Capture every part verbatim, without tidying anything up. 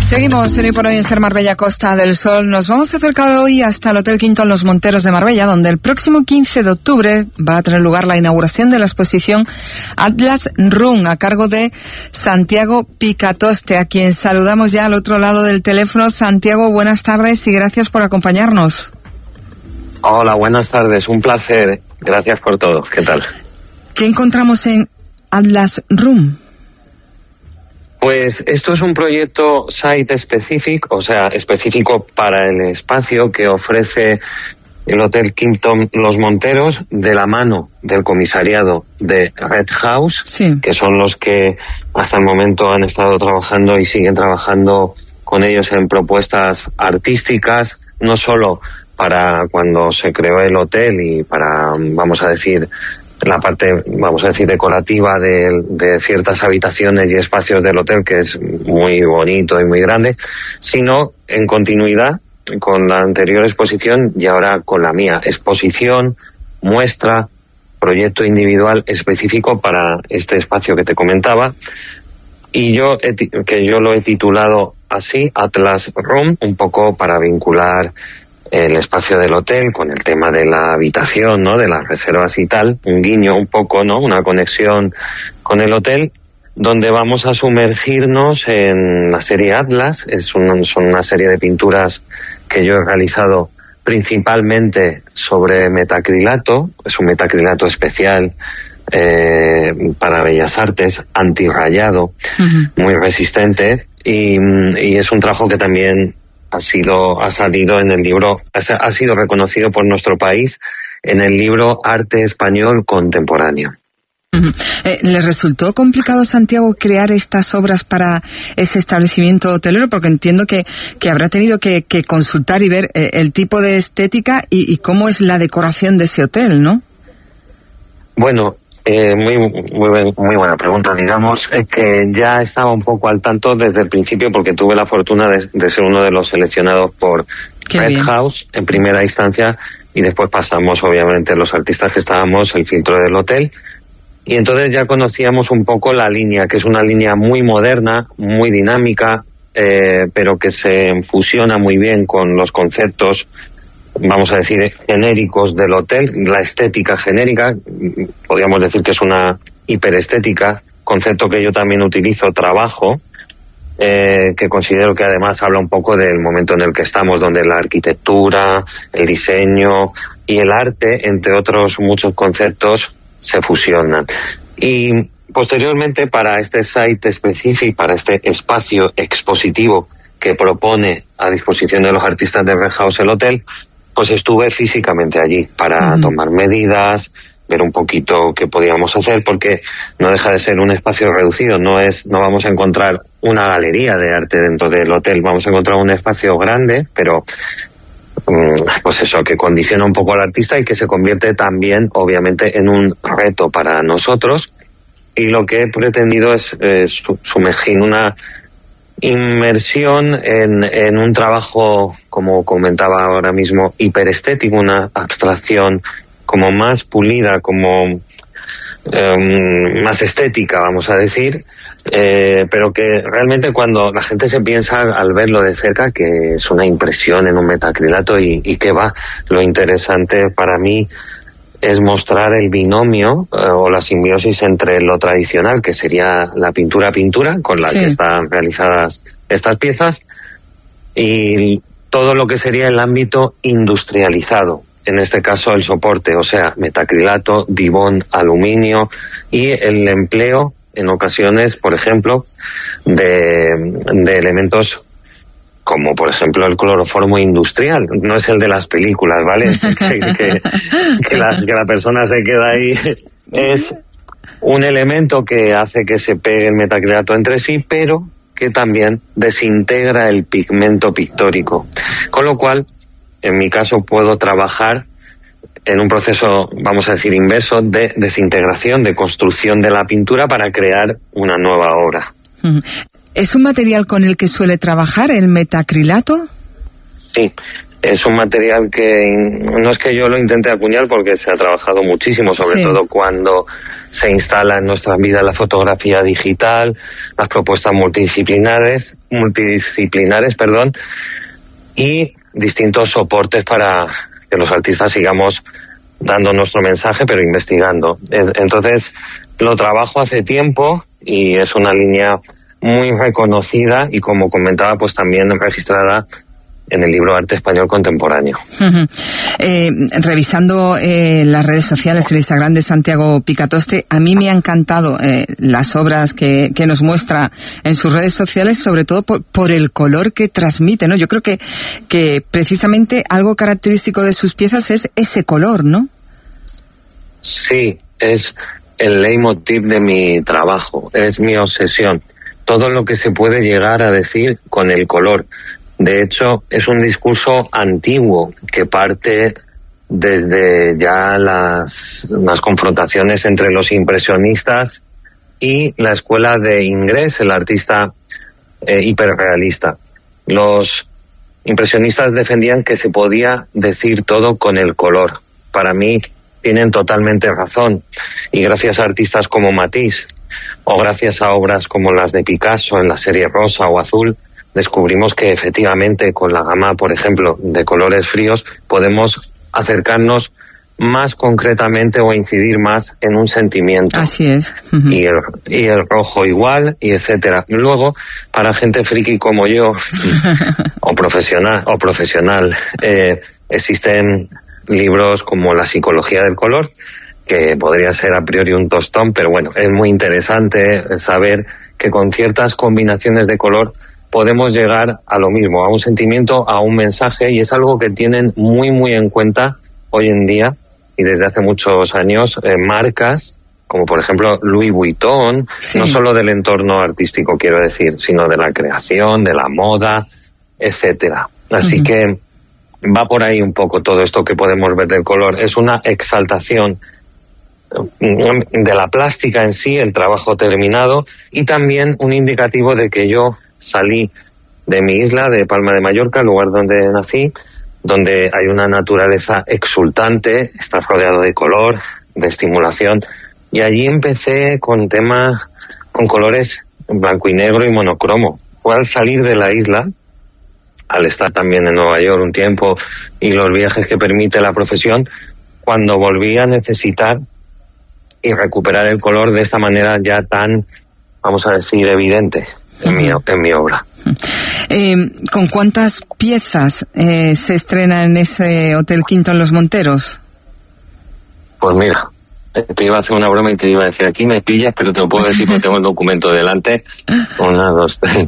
Seguimos en Hoy por Hoy en Ser Marbella, Costa del Sol. Nos vamos a acercar hoy hasta el Hotel Quinto en Los Monteros de Marbella, donde el próximo quince de octubre va a tener lugar la inauguración de la exposición Atlas Room, a cargo de Santiago Picatoste, a quien saludamos ya al otro lado del teléfono. Santiago, buenas tardes y gracias por acompañarnos. Hola, buenas tardes. Un placer. Gracias por todo. ¿Qué tal? ¿Qué encontramos en Atlas Room? Pues esto es un proyecto site-specific, o sea, específico para el espacio que ofrece el Hotel Quinto Los Monteros de la mano del comisariado de Red House, sí, que son los que hasta el momento han estado trabajando y siguen trabajando con ellos en propuestas artísticas, no solo para cuando se creó el hotel y para, vamos a decir, la parte, vamos a decir, decorativa de, de ciertas habitaciones y espacios del hotel, que es muy bonito y muy grande, sino en continuidad con la anterior exposición y ahora con la mía. Exposición, muestra, proyecto individual específico para este espacio que te comentaba. Y yo, que yo lo he titulado así, Atlas Room, un poco para vincular el espacio del hotel con el tema de la habitación, ¿no? De las reservas y tal, un guiño un poco, ¿no? Una conexión con el hotel, donde vamos a sumergirnos en la serie Atlas. Es un, son una serie de pinturas que yo he realizado principalmente sobre metacrilato. Es un metacrilato especial eh, para Bellas Artes, antirrayado, uh-huh, muy resistente, y, y es un trabajo que también ha sido, ha salido en el libro, ha sido reconocido por nuestro país en el libro Arte Español Contemporáneo. Uh-huh. Eh, ¿Le resultó complicado, Santiago, crear estas obras para ese establecimiento hotelero? Porque entiendo que, que habrá tenido que, que consultar y ver eh, el tipo de estética y, y cómo es la decoración de ese hotel, ¿no? Bueno, Eh, muy, muy muy buena pregunta. Digamos eh, que ya estaba un poco al tanto desde el principio, porque tuve la fortuna de, de ser uno de los seleccionados por Qué Red bien. House en primera instancia, y después pasamos, obviamente, los artistas que estábamos, el filtro del hotel, y entonces ya conocíamos un poco la línea, que es una línea muy moderna, muy dinámica, eh, pero que se fusiona muy bien con los conceptos, vamos a decir, genéricos del hotel, la estética genérica. Podríamos decir que es una hiperestética, concepto que yo también utilizo, trabajo, eh, que considero que además habla un poco del momento en el que estamos, donde la arquitectura, el diseño y el arte, entre otros muchos conceptos, se fusionan. Y posteriormente, para este site específico, para este espacio expositivo que propone a disposición de los artistas de Red House el hotel, pues estuve físicamente allí para uh-huh. tomar medidas, ver un poquito qué podíamos hacer, porque no deja de ser un espacio reducido, no es, no vamos a encontrar una galería de arte dentro del hotel, vamos a encontrar un espacio grande, pero pues eso, que condiciona un poco al artista y que se convierte también, obviamente, en un reto para nosotros. Y lo que he pretendido es eh, sumergir una inmersión en, en un trabajo, como comentaba ahora mismo, hiperestético, una abstracción como más pulida, como eh, más estética, vamos a decir, eh, pero que realmente cuando la gente se piensa al verlo de cerca que es una impresión en un metacrilato y, y que va, lo interesante para mí es mostrar el binomio eh, o la simbiosis entre lo tradicional, que sería la pintura-pintura, con la sí. que están realizadas estas piezas, y todo lo que sería el ámbito industrializado, en este caso el soporte, o sea, metacrilato, dibón, aluminio, y el empleo, en ocasiones, por ejemplo, de, de elementos como por ejemplo el cloroformo industrial, no es el de las películas, ¿vale? que, que, que, la, que la persona se queda ahí. Es un elemento que hace que se pegue el metacrilato entre sí, pero que también desintegra el pigmento pictórico. Con lo cual, en mi caso, puedo trabajar en un proceso, vamos a decir, inverso de desintegración, de construcción de la pintura para crear una nueva obra. ¿Es un material con el que suele trabajar el metacrilato? Sí, es un material que no es que yo lo intente acuñar porque se ha trabajado muchísimo, sobre sí. todo cuando se instala en nuestras vidas la fotografía digital, las propuestas multidisciplinares, multidisciplinares, perdón, y distintos soportes para que los artistas sigamos dando nuestro mensaje, pero investigando. Entonces, lo trabajo hace tiempo y es una línea muy reconocida y, como comentaba, pues también registrada en el libro Arte Español Contemporáneo. Uh-huh. Eh, revisando eh, las redes sociales, el Instagram de Santiago Picatoste, a mí me ha encantado eh, las obras que, que nos muestra en sus redes sociales, sobre todo por, por el color que transmite, ¿no? Yo creo que, que precisamente algo característico de sus piezas es ese color, ¿no? Sí, es el leitmotiv de mi trabajo, es mi obsesión. Todo lo que se puede llegar a decir con el color. De hecho, es un discurso antiguo que parte desde ya las, las confrontaciones entre los impresionistas y la escuela de Ingres, el artista eh, hiperrealista. Los impresionistas defendían que se podía decir todo con el color. Para mí tienen totalmente razón, y gracias a artistas como Matisse o gracias a obras como las de Picasso en la serie rosa o azul, descubrimos que efectivamente con la gama, por ejemplo, de colores fríos, podemos acercarnos más concretamente o incidir más en un sentimiento. Así es. Uh-huh. Y el, y el rojo igual, y etcétera. Luego, para gente friki como yo, o profesional, o profesional, eh, existen libros como La psicología del color, que podría ser a priori un tostón, pero bueno, es muy interesante saber que con ciertas combinaciones de color podemos llegar a lo mismo, a un sentimiento, a un mensaje, y es algo que tienen muy, muy en cuenta hoy en día y desde hace muchos años eh, marcas como por ejemplo Louis Vuitton, sí. no solo del entorno artístico, quiero decir, sino de la creación, de la moda, etcétera. Así uh-huh. que va por ahí un poco todo esto que podemos ver del color. Es una exaltación de la plástica en sí, el trabajo terminado, y también un indicativo de que yo salí de mi isla, de Palma de Mallorca, el lugar donde nací, donde hay una naturaleza exultante, estás rodeado de color, de estimulación, y allí empecé con temas, con colores blanco y negro y monocromo. Fue al salir de la isla, al estar también en Nueva York un tiempo y los viajes que permite la profesión, cuando volví a necesitar y recuperar el color de esta manera ya tan, vamos a decir, evidente en, uh-huh. mi, en mi obra. Eh, ¿Con cuántas piezas eh, se estrena en ese Hotel Quinto en Los Monteros? Pues mira, te iba a hacer una broma y te iba a decir, aquí me pillas, pero te lo puedo decir porque tengo el documento delante. Una, dos, tres,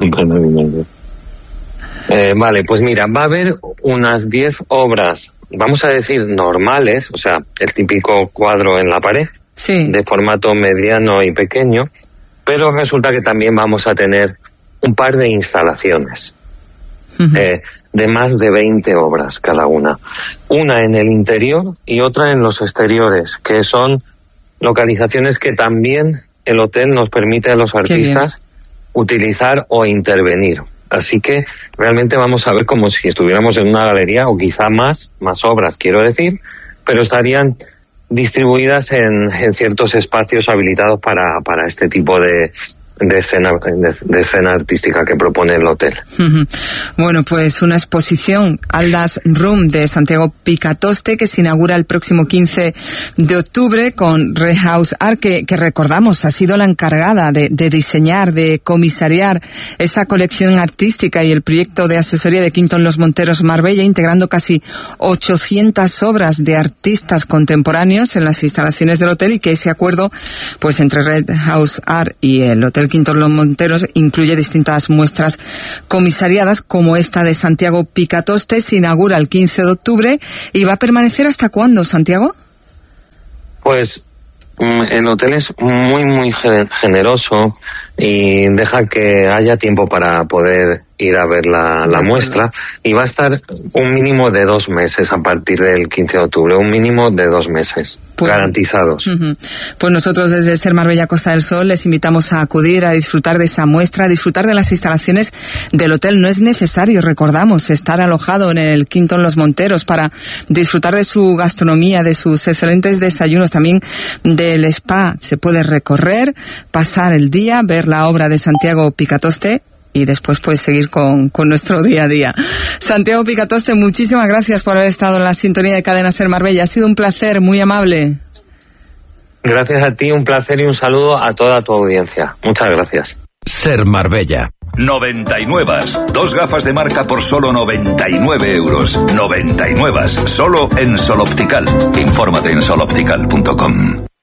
eh, vale, pues mira, va a haber unas diez obras, vamos a decir normales, o sea, el típico cuadro en la pared, sí. de formato mediano y pequeño, pero resulta que también vamos a tener un par de instalaciones, uh-huh. eh, de más de veinte obras cada una. Una en el interior y otra en los exteriores, que son localizaciones que también el hotel nos permite a los artistas utilizar o intervenir. Así que realmente vamos a ver como si estuviéramos en una galería, o quizá más, más obras, quiero decir, pero estarían distribuidas en, en ciertos espacios habilitados para, para este tipo de, de escena de, de escena artística que propone el hotel. Uh-huh. Bueno, pues una exposición Aldas Room de Santiago Picatoste que se inaugura el próximo quince de octubre con Red House Art, que, que recordamos ha sido la encargada de, de diseñar, de comisariar esa colección artística y el proyecto de asesoría de Quinto en Los Monteros Marbella, integrando casi ochocientas obras de artistas contemporáneos en las instalaciones del hotel, y que ese acuerdo pues entre Red House Art y el Hotel Quinto en Los Monteros incluye distintas muestras comisariadas, como esta de Santiago Picatoste. Se inaugura el quince de octubre y va a permanecer ¿hasta cuándo, Santiago? Pues el hotel es muy muy generoso y deja que haya tiempo para poder ir a ver la, la muestra, y va a estar un mínimo de dos meses a partir del quince de octubre, un mínimo de dos meses, pues, garantizados. Uh-huh. Pues nosotros desde Ser Marbella Costa del Sol les invitamos a acudir a disfrutar de esa muestra, a disfrutar de las instalaciones del hotel. No es necesario, recordamos, estar alojado en el Quinto en los Monteros para disfrutar de su gastronomía, de sus excelentes desayunos, también del spa. Se puede recorrer, pasar el día, ver la obra de Santiago Picatoste y después pues seguir con, con nuestro día a día. Santiago Picatoste, muchísimas gracias por haber estado en la sintonía de Cadena Ser Marbella. Ha sido un placer, muy amable. Gracias a ti, un placer y un saludo a toda tu audiencia. Muchas gracias. Ser Marbella. noventa y nueve. Dos gafas de marca por solo noventa y nueve euros. noventa y nueve. Solo en Sol Optical. Infórmate en sol optical punto com.